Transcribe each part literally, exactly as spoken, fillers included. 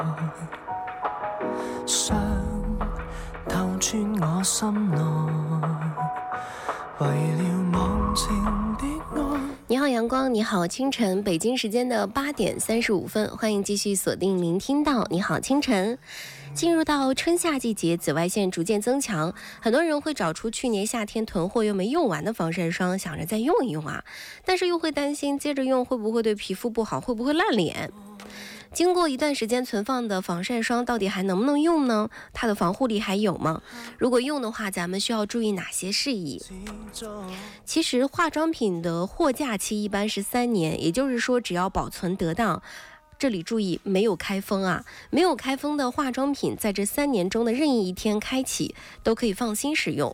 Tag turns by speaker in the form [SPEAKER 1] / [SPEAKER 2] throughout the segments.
[SPEAKER 1] 想透穿我心内，为了忘情的爱。
[SPEAKER 2] 你好阳光，你好清晨，北京时间的八点三十五分，欢迎继续锁定聆听到你好清晨。进入到春夏季节，紫外线逐渐增强，很多人会找出去年夏天囤货又没用完的防晒霜，想着再用一用啊，但是又会担心接着用会不会对皮肤不好，会不会烂脸。经过一段时间存放的防晒霜到底还能不能用呢？它的防护力还有吗？如果用的话，咱们需要注意哪些事宜？其实化妆品的货架期一般是三年，也就是说只要保存得当，这里注意没有开封啊，没有开封的化妆品在这三年中的任意一天开启都可以放心使用。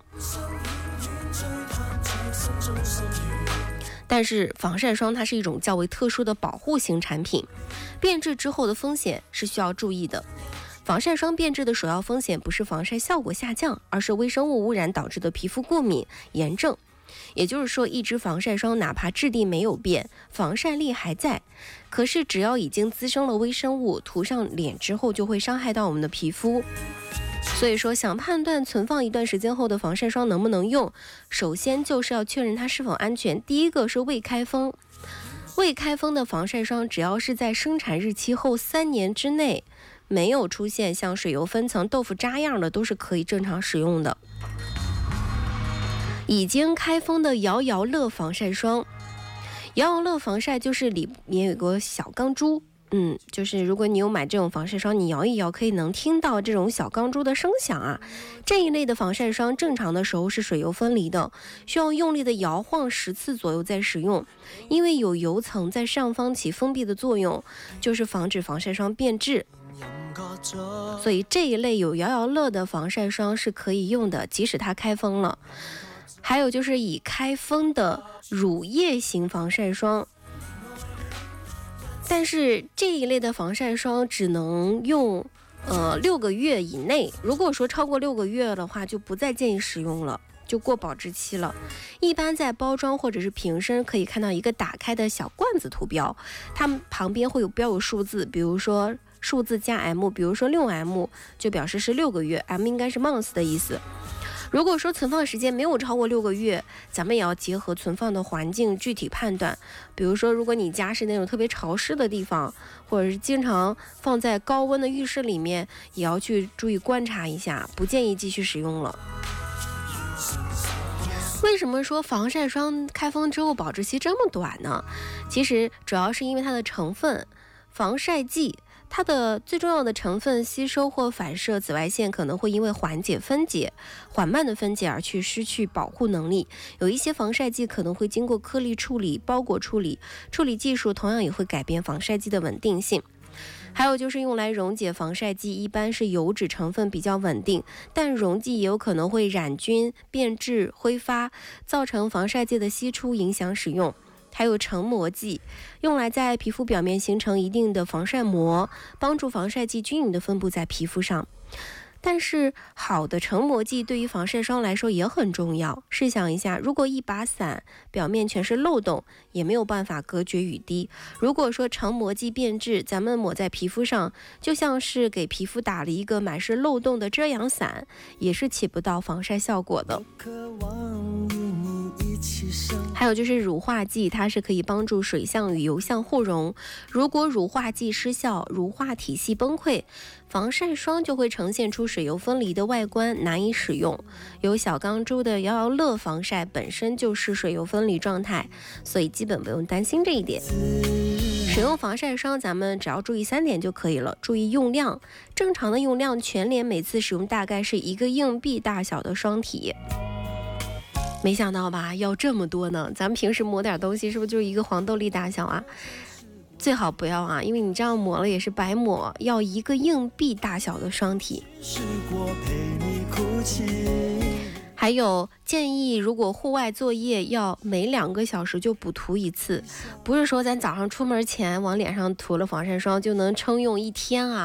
[SPEAKER 2] 但是防晒霜它是一种较为特殊的保护型产品，变质之后的风险是需要注意的。防晒霜变质的首要风险不是防晒效果下降，而是微生物污染导致的皮肤过敏、炎症。也就是说，一支防晒霜哪怕质地没有变，防晒力还在，可是只要已经滋生了微生物，涂上脸之后就会伤害到我们的皮肤。所以说，想判断存放一段时间后的防晒霜能不能用，首先就是要确认它是否安全。第一个是未开封，未开封的防晒霜只要是在生产日期后三年之内没有出现像水油分层、豆腐渣样的，都是可以正常使用的。已经开封的摇摇乐防晒霜，摇摇乐防晒就是里面有个小钢珠，嗯，就是如果你有买这种防晒霜，你摇一摇可以能听到这种小钢珠的声响啊。这一类的防晒霜正常的时候是水油分离的，需要用力的摇晃十次左右再使用，因为有油层在上方起封闭的作用，就是防止防晒霜变质。所以这一类有摇摇乐的防晒霜是可以用的，即使它开封了。还有就是已开封的乳液型防晒霜，但是这一类的防晒霜只能用呃六个月以内，如果说超过六个月的话，就不再建议使用了，就过保质期了。一般在包装或者是瓶身可以看到一个打开的小罐子图标，它们旁边会有标有数字，比如说数字加 M， 比如说 六 M 就表示是六个月， M 应该是 month 的意思。如果说存放时间没有超过六个月，咱们也要结合存放的环境具体判断。比如说，如果你家是那种特别潮湿的地方，或者是经常放在高温的浴室里面，也要去注意观察一下，不建议继续使用了。为什么说防晒霜开封之后保质期这么短呢？其实主要是因为它的成分，防晒剂。它的最重要的成分吸收或反射紫外线可能会因为缓解分解缓慢的分解而去失去保护能力，有一些防晒剂可能会经过颗粒处理、包裹处理，处理技术同样也会改变防晒剂的稳定性。还有就是用来溶解防晒剂一般是油脂成分比较稳定，但溶剂也有可能会染菌、变质、挥发，造成防晒剂的析出，影响使用。还有成膜剂，用来在皮肤表面形成一定的防晒膜，帮助防晒剂均匀的分布在皮肤上。但是好的成膜剂对于防晒霜来说也很重要。试想一下，如果一把伞表面全是漏洞，也没有办法隔绝雨滴。如果说成膜剂变质，咱们抹在皮肤上，就像是给皮肤打了一个满是漏洞的遮阳伞，也是起不到防晒效果的。还有就是乳化剂，它是可以帮助水相与油相互溶。如果乳化剂失效，乳化体系崩溃，防晒霜就会呈现出水油分离的外观，难以使用。有小钢珠的摇摇乐防晒本身就是水油分离状态，所以基本不用担心这一点。使用防晒霜咱们只要注意三点就可以了。注意用量，正常的用量全脸每次使用大概是一个硬币大小的霜体。没想到吧，要这么多呢，咱们平时抹点东西是不是就一个黄豆粒大小啊？最好不要啊，因为你这样抹了也是白抹，要一个硬币大小的霜体。还有建议，如果户外作业要每两个小时就补涂一次，不是说咱早上出门前往脸上涂了防晒霜就能撑用一天啊。